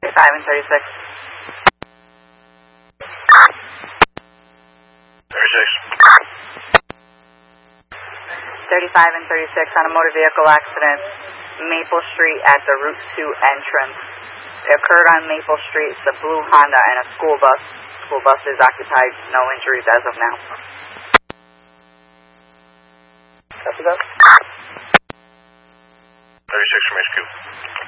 35 and 36. 35 and 36 on a motor vehicle accident, Maple Street at the Route 2 entrance. It occurred on Maple Street. It's a blue Honda and a school bus. School bus is occupied. No injuries as of now. Copy that. 36 from HQ.